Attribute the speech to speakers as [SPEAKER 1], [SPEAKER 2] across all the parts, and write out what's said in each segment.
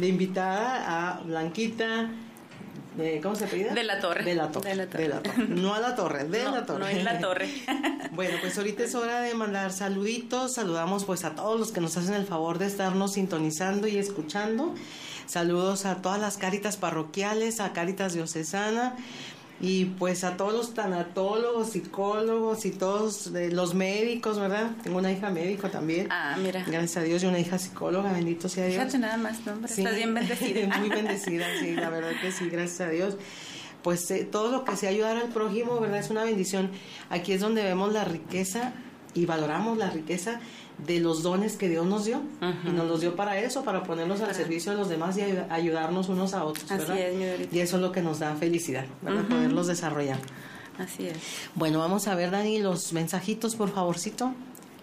[SPEAKER 1] de invitada a Blanquita. ¿Cómo se apellida?
[SPEAKER 2] De la Torre.
[SPEAKER 1] De la Torre. No a la Torre, de la Torre.
[SPEAKER 2] No en la Torre.
[SPEAKER 1] Bueno, pues ahorita es hora de mandar saluditos. Saludamos pues a todos los que nos hacen el favor de estarnos sintonizando y escuchando. Saludos a todas las Cáritas parroquiales, a Cáritas diocesana y pues a todos los tanatólogos, psicólogos y todos los médicos, ¿verdad? Tengo una hija médico también.
[SPEAKER 2] Ah, mira.
[SPEAKER 1] Gracias a Dios, y una hija psicóloga, bendito sea Dios.
[SPEAKER 2] Fíjate nada más, ¿no, hombre?
[SPEAKER 1] Sí.
[SPEAKER 2] Estás bien bendecida.
[SPEAKER 1] Muy bendecida, sí, la verdad que sí, gracias a Dios. Pues todo lo que sea ayudar al prójimo, ¿verdad? Es una bendición. Aquí es donde vemos la riqueza y valoramos la riqueza de los dones que Dios nos dio. Uh-huh. Y nos los dio para eso, para ponerlos al servicio de los demás y ayudarnos unos a otros, ¿verdad?
[SPEAKER 2] Así es, mi Dorita.
[SPEAKER 1] Y eso es lo que nos da felicidad, ¿verdad? Uh-huh. Poderlos desarrollar.
[SPEAKER 2] Así es.
[SPEAKER 1] Bueno, vamos a ver, Dani, los mensajitos, por favorcito.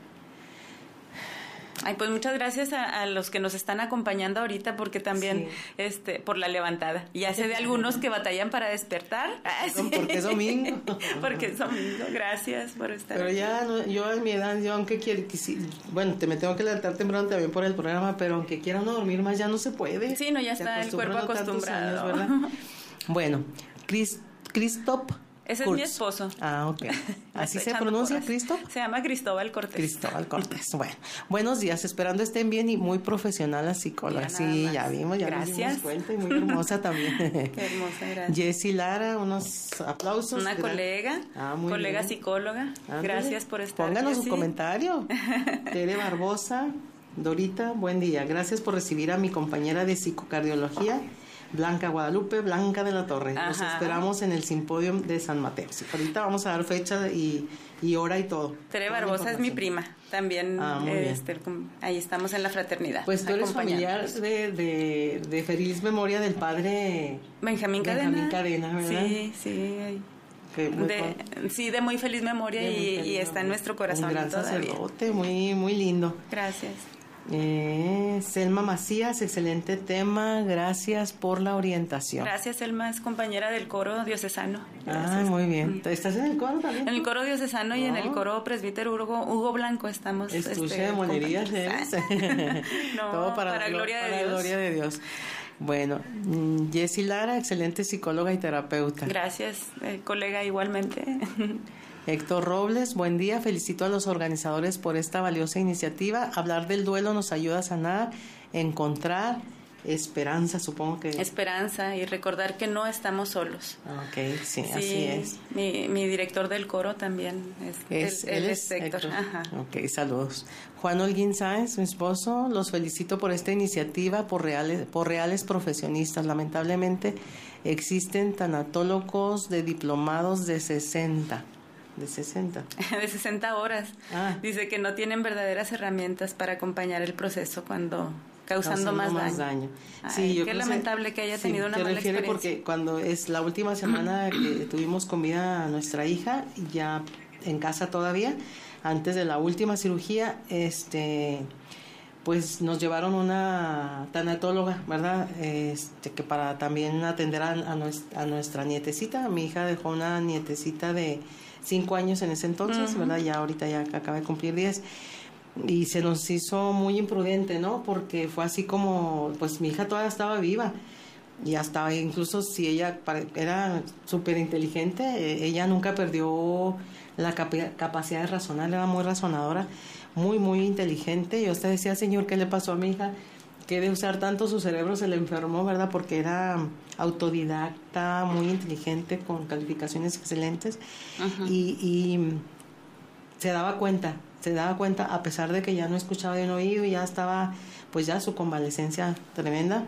[SPEAKER 2] Ay, pues muchas gracias a los que nos están acompañando ahorita, porque también por la levantada. Ya sé de algunos que batallan para despertar.
[SPEAKER 1] Sí. Porque es domingo.
[SPEAKER 2] Porque es domingo, gracias por estar
[SPEAKER 1] Pero
[SPEAKER 2] aquí.
[SPEAKER 1] Ya, yo a mi edad, yo aunque quiera, bueno, me tengo que levantar temprano también por el programa, pero aunque quiera no dormir más, ya no se puede.
[SPEAKER 2] Sí, no, ya está el cuerpo acostumbrado.
[SPEAKER 1] Años, ¿verdad? Bueno, Christoph
[SPEAKER 2] Ese
[SPEAKER 1] Kurz.
[SPEAKER 2] Es mi esposo.
[SPEAKER 1] Ah, ok. ¿Así se pronuncia, Cristo?
[SPEAKER 2] Se llama Cristóbal Cortés.
[SPEAKER 1] Cristóbal Cortés. Bueno, buenos días. Esperando estén bien y muy profesional la psicóloga. Sí, ya vimos, ya nos dimos cuenta, y muy hermosa también.
[SPEAKER 2] Qué hermosa, gracias.
[SPEAKER 1] Jessy Lara, unos aplausos.
[SPEAKER 2] Una colega, colega bien. Psicóloga. Ándale. Gracias por estar.
[SPEAKER 1] Pónganos un comentario. Tere Barbosa, Dorita, buen día. Gracias por recibir a mi compañera de psicocardiología, Blanca Guadalupe, Blanca de la Torre. Ajá. Nos esperamos en el Simposium de San Mateo. Sí, ahorita vamos a dar fecha y hora y todo.
[SPEAKER 2] Tere Barbosa es mi prima. También ahí estamos en la fraternidad.
[SPEAKER 1] Pues tú eres familiar de feliz memoria del padre
[SPEAKER 2] Benjamín Cadena.
[SPEAKER 1] Benjamín Cadena, ¿verdad?
[SPEAKER 2] Sí. De muy feliz memoria y está en nuestro corazón.
[SPEAKER 1] Un gran
[SPEAKER 2] todavía.
[SPEAKER 1] sacerdote, muy, muy lindo.
[SPEAKER 2] Gracias.
[SPEAKER 1] Selma Macías, excelente tema, gracias por la orientación.
[SPEAKER 2] Gracias, Selma, es compañera del coro diocesano.
[SPEAKER 1] Gracias. Muy bien. ¿Estás en el coro también?
[SPEAKER 2] En el coro diocesano y en el coro presbítero Hugo Blanco estamos.
[SPEAKER 1] Estuche de monerías,
[SPEAKER 2] No,
[SPEAKER 1] todo para gloria de Dios. Bueno, Jessy Lara, excelente psicóloga y terapeuta.
[SPEAKER 2] Gracias, colega, igualmente.
[SPEAKER 1] Héctor Robles, buen día, felicito a los organizadores por esta valiosa iniciativa. Hablar del duelo nos ayuda a sanar, encontrar esperanza, supongo que...
[SPEAKER 2] Esperanza y recordar que no estamos solos.
[SPEAKER 1] Ok, sí, así es.
[SPEAKER 2] Mi director del coro también es Héctor. Ajá.
[SPEAKER 1] Ok, saludos. Juan Holguín Sáenz, mi esposo, los felicito por esta iniciativa, por reales profesionistas. Lamentablemente existen tanatólogos de diplomados de 60
[SPEAKER 2] horas. Dice que no tienen verdaderas herramientas para acompañar el proceso cuando causando más daño.
[SPEAKER 1] Sí,
[SPEAKER 2] qué lamentable que haya tenido una mala experiencia.
[SPEAKER 1] Porque cuando es la última semana que tuvimos con vida a nuestra hija, ya en casa todavía, antes de la última cirugía, pues nos llevaron una tanatóloga, ¿verdad? Que para también atender a nuestra nietecita. Mi hija dejó una nietecita de 5 años en ese entonces, ¿verdad? Ya ahorita ya acaba de cumplir 10. Y se nos hizo muy imprudente, ¿no? Porque fue así como, pues mi hija todavía estaba viva. Y hasta incluso si ella era súper inteligente, ella nunca perdió la capacidad de razonar, era muy razonadora, muy, muy inteligente. Yo hasta decía, Señor, ¿qué le pasó a mi hija? Que de usar tanto su cerebro se le enfermó, ¿verdad? Porque era autodidacta, muy inteligente, con calificaciones excelentes. Uh-huh. Y se daba cuenta, a pesar de que ya no escuchaba de un oído y ya estaba, pues ya su convalecencia tremenda.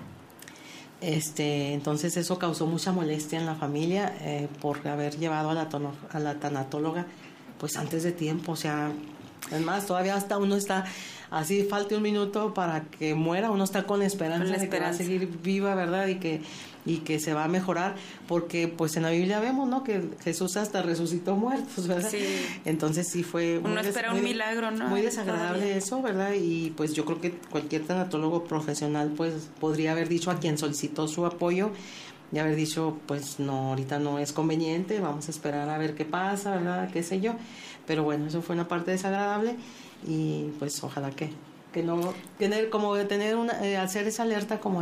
[SPEAKER 1] Entonces eso causó mucha molestia en la familia por haber llevado a la tanatóloga pues antes de tiempo. O sea, es más, todavía hasta uno está así, falta un minuto para que muera, uno está con esperanza de que va a seguir viva, ¿verdad? Y que se va a mejorar, porque pues en la Biblia vemos, ¿no? Que Jesús hasta resucitó muertos, ¿verdad? Sí. Entonces sí fue
[SPEAKER 2] uno espera un milagro, ¿no?
[SPEAKER 1] Muy desagradable eso, ¿verdad? Y pues yo creo que cualquier tanatólogo profesional pues podría haber dicho a quien solicitó su apoyo y haber dicho, pues no, ahorita no es conveniente, vamos a esperar a ver qué pasa, ¿verdad? Qué sé yo. Pero bueno, eso fue una parte desagradable y pues ojalá que no tener como de tener hacer esa alerta como